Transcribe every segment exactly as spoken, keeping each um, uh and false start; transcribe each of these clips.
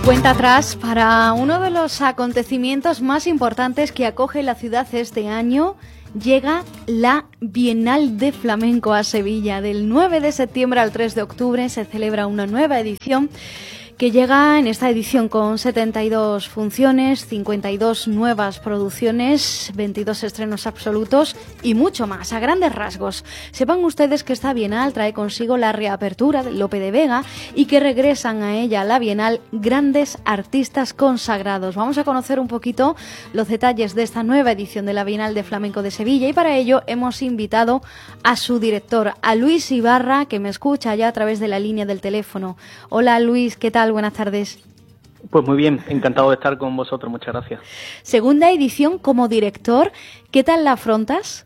Cuenta atrás para uno de los acontecimientos más importantes que acoge la ciudad este año. Llega la Bienal de Flamenco a Sevilla. Del nueve de septiembre al tres de octubre se celebra una nueva edición que llega en esta edición con setenta y dos funciones, cincuenta y dos nuevas producciones, veintidós estrenos absolutos y mucho más, a grandes rasgos. Sepan ustedes que esta Bienal trae consigo la reapertura de Lope de Vega y que regresan a ella, a la Bienal, grandes artistas consagrados. Vamos a conocer un poquito los detalles de esta nueva edición de la Bienal de Flamenco de Sevilla y para ello hemos invitado a su director, a Luis Ibarra, que me escucha ya a través de la línea del teléfono. Hola Luis, ¿qué tal? Buenas tardes. Pues muy bien, encantado de estar con vosotros, muchas gracias. Segunda edición como director, ¿qué tal la afrontas?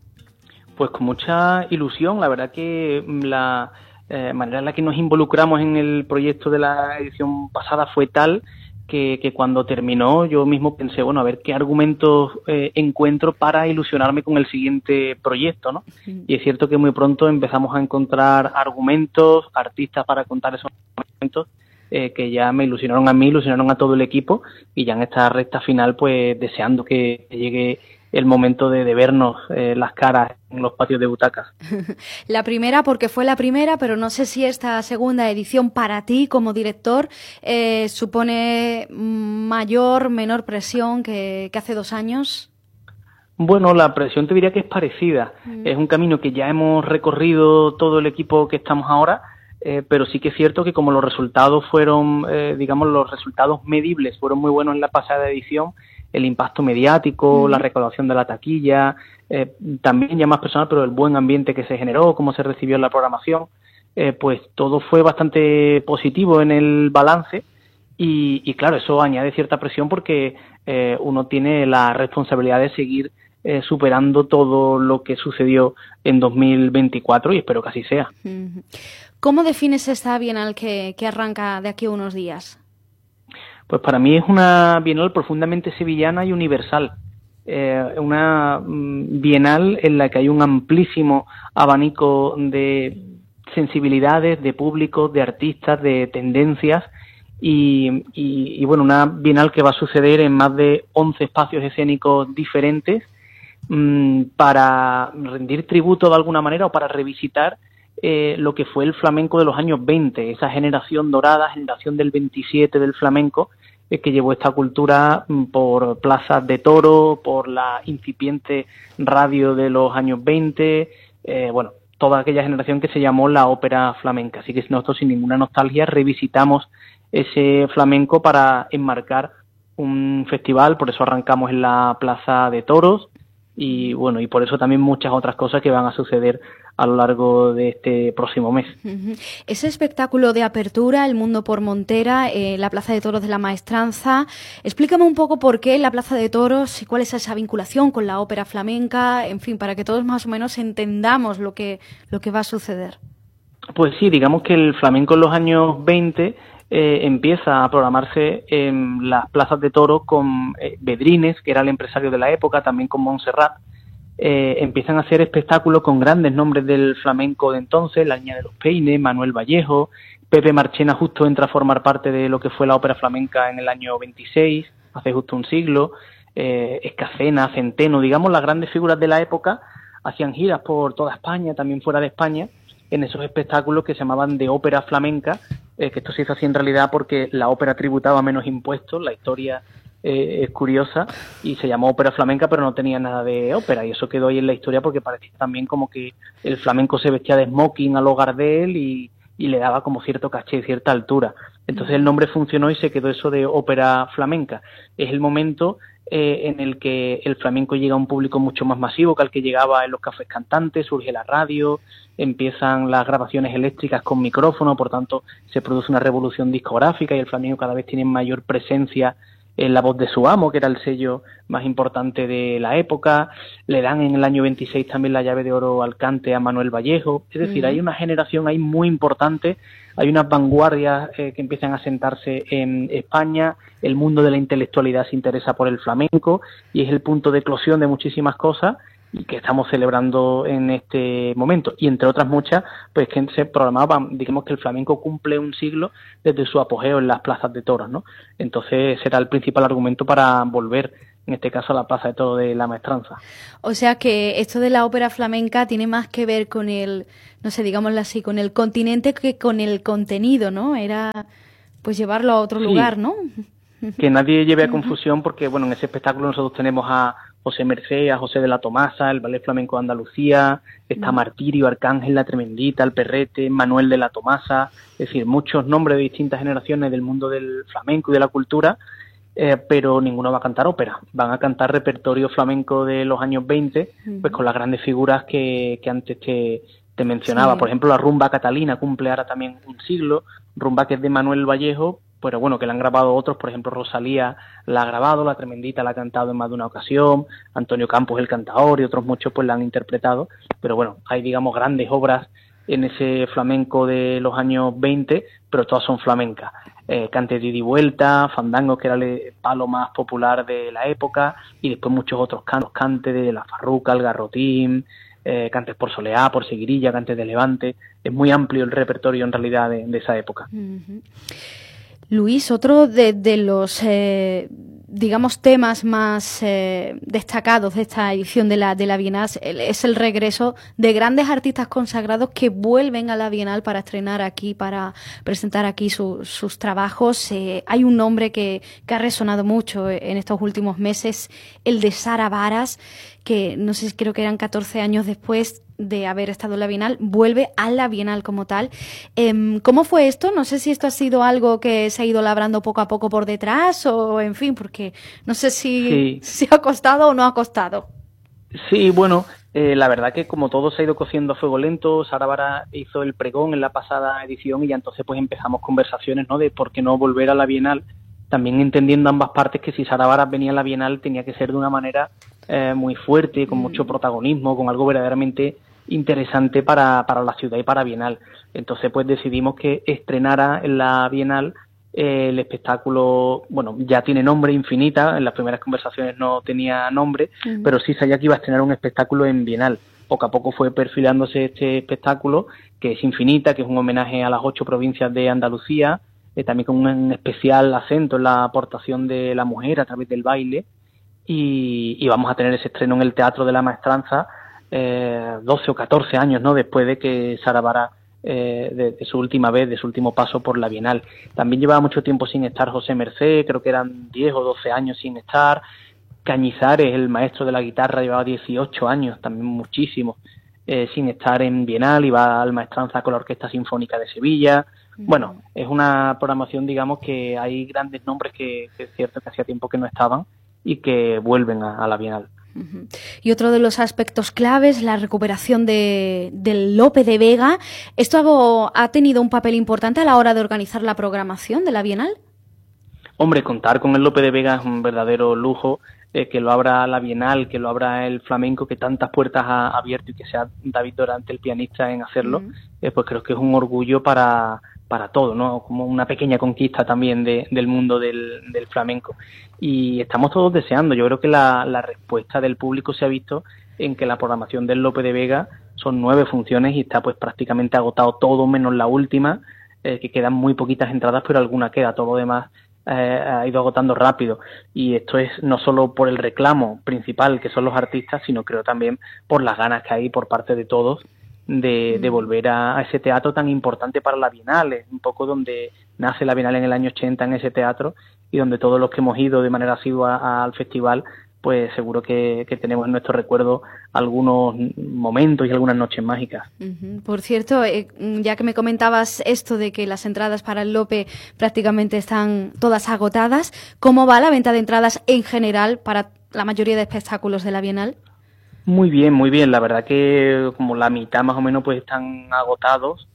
Pues con mucha ilusión, la verdad que la eh, manera en la que nos involucramos en el proyecto de la edición pasada fue tal que, que cuando terminó yo mismo pensé, bueno, a ver qué argumentos eh, encuentro para ilusionarme con el siguiente proyecto, ¿no? Sí. Y es cierto que muy pronto empezamos a encontrar argumentos, artistas para contar esos argumentos, Eh, que ya me ilusionaron a mí, ilusionaron a todo el equipo y ya en esta recta final pues deseando que llegue el momento de, de vernos eh, las caras en los patios de butacas. La primera porque fue la primera, pero no sé si esta segunda edición para ti como director eh, supone mayor, menor presión que, que hace dos años. Bueno, la presión te diría que es parecida. Mm. Es un camino que ya hemos recorrido todo el equipo que estamos ahora. Eh, pero sí que es cierto que como los resultados fueron, eh, digamos, los resultados medibles fueron muy buenos en la pasada edición, el impacto mediático, uh-huh. la recaudación de la taquilla, eh, también ya más personal, pero el buen ambiente que se generó, cómo se recibió en la programación, eh, pues todo fue bastante positivo en el balance y, y claro, eso añade cierta presión porque eh, uno tiene la responsabilidad de seguir Eh, superando todo lo que sucedió en dos mil veinticuatro y espero que así sea. ¿Cómo defines esta Bienal que, que arranca de aquí a unos días? Pues para mí es una Bienal profundamente sevillana y universal. Eh, una mm, Bienal en la que hay un amplísimo abanico de sensibilidades, de públicos, de artistas, de tendencias y, y, y bueno, una Bienal que va a suceder en más de once espacios escénicos diferentes para rendir tributo de alguna manera o para revisitar eh, lo que fue el flamenco de los años veinte, esa generación dorada, generación del veintisiete del flamenco, eh, que llevó esta cultura por plazas de toro, por la incipiente radio de los años veinte, eh, bueno, toda aquella generación que se llamó la ópera flamenca. Así que nosotros sin ninguna nostalgia revisitamos ese flamenco para enmarcar un festival, por eso arrancamos en la Plaza de Toros, y bueno, y por eso también muchas otras cosas que van a suceder a lo largo de este próximo mes. Uh-huh. Ese espectáculo de apertura, El Mundo por Montera, eh, la Plaza de Toros de la Maestranza, explícame un poco por qué la Plaza de Toros y cuál es esa vinculación con la ópera flamenca, en fin, para que todos más o menos entendamos lo que, lo que va a suceder. Pues sí, digamos que el flamenco en los años veinte Eh, empieza a programarse en las plazas de toros con eh, Bedrines, que era el empresario de la época, también con Montserrat. Eh, empiezan a hacer espectáculos con grandes nombres del flamenco de entonces, La Niña de los Peines, Manuel Vallejo, Pepe Marchena justo entra a formar parte de lo que fue la ópera flamenca en el año veintiséis, hace justo un siglo, eh, Escacena, Centeno, digamos las grandes figuras de la época, hacían giras por toda España, también fuera de España, en esos espectáculos que se llamaban de ópera flamenca, eh, que esto se hizo así en realidad porque la ópera tributaba menos impuestos, la historia eh, es curiosa, y se llamó ópera flamenca pero no tenía nada de ópera, y eso quedó ahí en la historia porque parecía también como que el flamenco se vestía de smoking al hogar de él y, y le daba como cierto caché y cierta altura. Entonces el nombre funcionó y se quedó eso de ópera flamenca. Es el momento eh, en el que el flamenco llega a un público mucho más masivo que al que llegaba en los cafés cantantes, surge la radio, empiezan las grabaciones eléctricas con micrófono, por tanto se produce una revolución discográfica y el flamenco cada vez tiene mayor presencia en la voz de su amo, que era el sello más importante de la época. Le dan en el año veintiséis también la llave de oro al cante a Manuel Vallejo. Es decir, uh-huh. hay una generación ahí muy importante, hay unas vanguardias eh, que empiezan a sentarse en España, el mundo de la intelectualidad se interesa por el flamenco y es el punto de eclosión de muchísimas cosas y que estamos celebrando en este momento, y entre otras muchas, pues que se programaba, digamos que el flamenco cumple un siglo desde su apogeo en las plazas de toros, ¿no? Entonces será el principal argumento para volver, en este caso, a la Plaza de Toros de la Maestranza. O sea que esto de la ópera flamenca tiene más que ver con el, no sé, digámoslo así, con el continente que con el contenido, ¿no? Era pues llevarlo a otro sí, lugar, ¿no? Que nadie lleve a confusión, porque bueno, en ese espectáculo nosotros tenemos a José Mercé, a José de la Tomasa, el Ballet Flamenco de Andalucía, está Martirio, Arcángel, La Tremendita, El Perrete, Manuel de la Tomasa, es decir, muchos nombres de distintas generaciones del mundo del flamenco y de la cultura, eh, pero ninguno va a cantar ópera, van a cantar repertorio flamenco de los años veinte, uh-huh. pues con las grandes figuras que, que antes te, te mencionaba, sí. Por ejemplo, la rumba catalina cumple ahora también un siglo, rumba que es de Manuel Vallejo, pero bueno, que la han grabado otros, por ejemplo, Rosalía la ha grabado, La Tremendita la ha cantado en más de una ocasión, Antonio Campos el cantador y otros muchos pues la han interpretado, pero bueno, hay digamos grandes obras en ese flamenco de los años veinte, pero todas son flamencas. Eh, Cante de ida y vuelta, Fandango, que era el palo más popular de la época, y después muchos otros cantos, Cante de la Farruca, el Garrotín, eh, Cantes por Soleá, por Seguirilla, Cantes de Levante. Es muy amplio el repertorio en realidad de, de esa época. Uh-huh. Luis, otro de, de los, eh, digamos, temas más eh, destacados de esta edición de la, de la Bienal es el regreso de grandes artistas consagrados que vuelven a la Bienal para estrenar aquí, para presentar aquí su, sus trabajos. Eh, hay un nombre que, que ha resonado mucho en estos últimos meses, el de Sara Varas, que no sé, creo que eran catorce años después de haber estado en la Bienal, vuelve a la Bienal como tal. Eh, ¿Cómo fue esto? No sé si esto ha sido algo que se ha ido labrando poco a poco por detrás o, en fin, porque no sé si, sí. si ha costado o no ha costado. Sí, bueno, eh, la verdad que como todo se ha ido cociendo a fuego lento, Sara Vara hizo el pregón en la pasada edición y ya entonces pues empezamos conversaciones, ¿no?, de por qué no volver a la Bienal, también entendiendo ambas partes que si Sara Vara venía a la Bienal tenía que ser de una manera eh, muy fuerte, con mucho protagonismo, con algo verdaderamente interesante para, para la ciudad y para Bienal. Entonces pues decidimos que estrenara en la Bienal eh, el espectáculo, bueno, ya tiene nombre, Infinita, en las primeras conversaciones no tenía nombre, uh-huh. pero sí sabía que iba a estrenar un espectáculo en Bienal. Poco a poco fue perfilándose este espectáculo, que es Infinita, que es un homenaje a las ocho provincias de Andalucía, eh, también con un especial acento en la aportación de la mujer a través del baile, y, y vamos a tener ese estreno en el Teatro de la Maestranza, Eh, doce o catorce años, ¿no?, después de que Sara Vara, eh, de, de su última vez, de su último paso por la Bienal. También llevaba mucho tiempo sin estar José Mercé, creo que eran diez o doce años sin estar. Cañizares, el maestro de la guitarra, llevaba dieciocho años, también muchísimo, eh, sin estar en Bienal, iba al Maestranza con la Orquesta Sinfónica de Sevilla. Mm. Bueno, es una programación, digamos, que hay grandes nombres que, que es cierto que hacía tiempo que no estaban y que vuelven a, a la Bienal. Y otro de los aspectos claves, la recuperación de, del Lope de Vega. ¿Esto ha tenido un papel importante a la hora de organizar la programación de la Bienal? Hombre, contar con el Lope de Vega es un verdadero lujo, eh, que lo abra la Bienal, que lo abra el flamenco, que tantas puertas ha abierto y que sea David Dorante el pianista en hacerlo, uh-huh. eh, pues creo que es un orgullo para... para todo, ¿no? Como una pequeña conquista también de, del mundo del, del flamenco. Y estamos todos deseando, yo creo que la, la respuesta del público se ha visto en que la programación del Lope de Vega son nueve funciones y está pues prácticamente agotado todo menos la última, eh, que quedan muy poquitas entradas, pero alguna queda, todo lo demás eh, ha ido agotando rápido. Y esto es no solo por el reclamo principal, que son los artistas, sino creo también por las ganas que hay por parte de todos de, de volver a, a ese teatro tan importante para la Bienal, es un poco donde nace la Bienal en el año ochenta, en ese teatro, y donde todos los que hemos ido de manera asidua al festival, pues seguro que, que tenemos en nuestro recuerdo algunos momentos y algunas noches mágicas. Uh-huh. Por cierto, eh, ya que me comentabas esto de que las entradas para el Lope prácticamente están todas agotadas, ¿cómo va la venta de entradas en general para la mayoría de espectáculos de la Bienal? Muy bien, muy bien. La verdad que como la mitad más o menos pues están agotados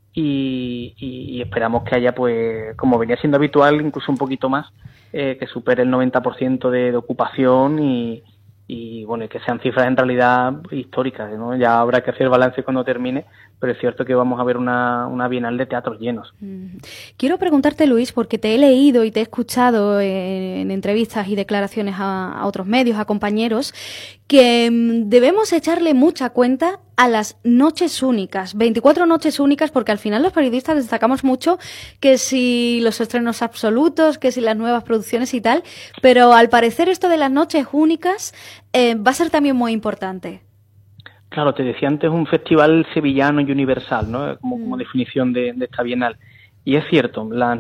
y, y, y esperamos que haya, pues como venía siendo habitual, incluso un poquito más, eh, que supere el noventa por ciento de, de ocupación y, y bueno, y que sean cifras en realidad históricas, ¿no? Ya habrá que hacer balance cuando termine, pero es cierto que vamos a ver una, una Bienal de teatros llenos. Quiero preguntarte, Luis, porque te he leído y te he escuchado en, en entrevistas y declaraciones a, a otros medios, a compañeros, que mm, debemos echarle mucha cuenta a las noches únicas, veinticuatro noches únicas, porque al final los periodistas destacamos mucho que si los estrenos absolutos, que si las nuevas producciones y tal, pero al parecer esto de las noches únicas eh, va a ser también muy importante. Claro, te decía antes un festival sevillano y universal, ¿no? Como, como definición de, de esta Bienal. Y es cierto, las